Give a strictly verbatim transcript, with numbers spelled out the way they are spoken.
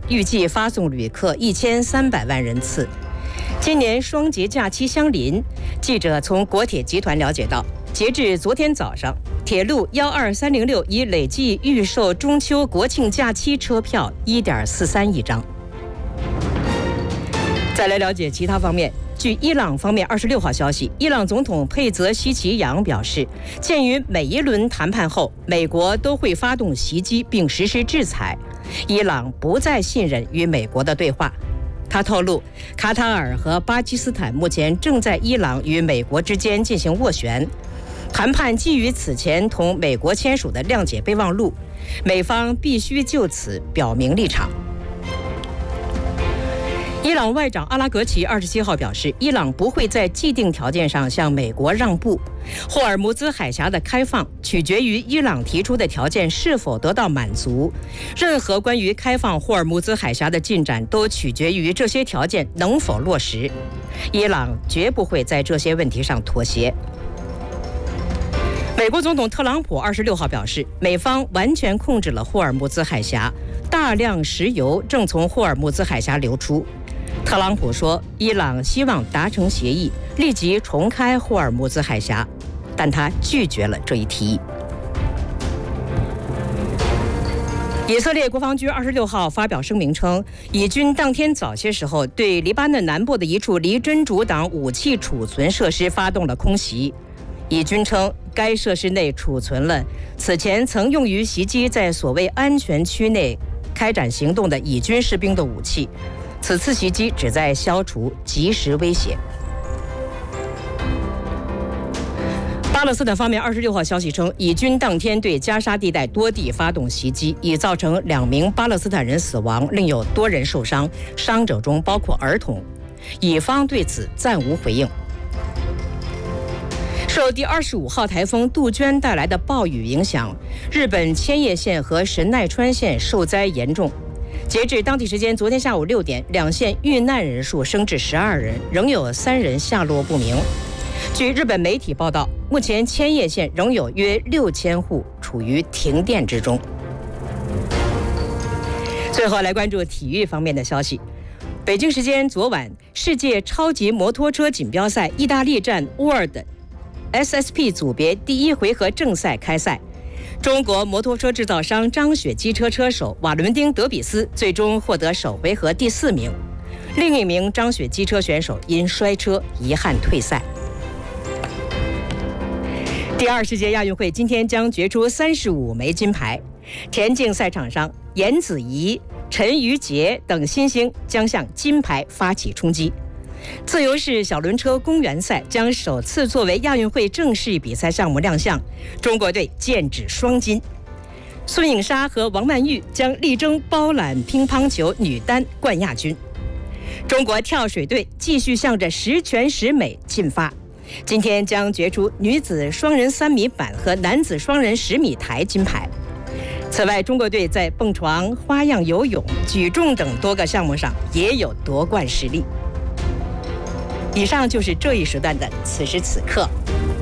预计发送旅客一千三百万人次。今年双节假期相邻，记者从国铁集团了解到，截至昨天早上，铁路幺二三零六已累计预售中秋国庆假期车票一点四三亿张。再来了解其他方面。据伊朗方面二十六号消息，伊朗总统佩泽希奇扬表示，鉴于每一轮谈判后美国都会发动袭击并实施制裁，伊朗不再信任与美国的对话。他透露，卡塔尔和巴基斯坦目前正在伊朗与美国之间进行斡旋，谈判基于此前同美国签署的谅解备忘录，美方必须就此表明立场。伊朗外长阿拉格齐二十七号表示，伊朗不会在既定条件上向美国让步。霍尔木兹海峡的开放取决于伊朗提出的条件是否得到满足。任何关于开放霍尔木兹海峡的进展都取决于这些条件能否落实。伊朗绝不会在这些问题上妥协。美国总统特朗普二十六号表示，美方完全控制了霍尔木兹海峡，大量石油正从霍尔木兹海峡流出。特朗普说，伊朗希望达成协议，立即重开霍尔木兹海峡，但他拒绝了这一提议。以色列国防军二十六号发表声明称，以军当天早些时候对黎巴嫩南部的一处离真主党武器储存设施发动了空袭。以军称，该设施内储存了此前曾用于袭击在所谓安全区内开展行动的以军士兵的武器。此次袭击旨在消除即时威胁。巴勒斯坦方面二十六号消息称，以军当天对加沙地带多地发动袭击，已造成两名巴勒斯坦人死亡，另有多人受伤，伤者中包括儿童。以方对此暂无回应。受第二十五号台风杜鹃带来的暴雨影响，日本千叶县和神奈川县受灾严重。截至当地时间昨天下午六点，两县遇难人数升至十二人，仍有三人下落不明。据日本媒体报道，目前千叶县仍有约六千户处于停电之中。最后来关注体育方面的消息。北京时间昨晚，世界超级摩托车锦标赛意大利站 World S S P 组别第一回合正赛开赛。中国摩托车制造商张雪机车车手瓦伦丁·德比斯最终获得首回合第四名，另一名张雪机车选手因摔车遗憾退赛。第二十届亚运会今天将决出三十五枚金牌，田径赛场上，严子怡、陈瑜杰等新星将向金牌发起冲击。自由式小轮车公园赛将首次作为亚运会正式比赛项目亮相，中国队剑指双金。孙颖莎和王曼玉将力争包揽乒乓球女单冠亚军。中国跳水队继续向着十全十美进发，今天将决出女子双人三米板和男子双人十米台金牌。此外，中国队在蹦床、花样游泳、举重等多个项目上也有夺冠实力。以上就是这一时段的此时此刻。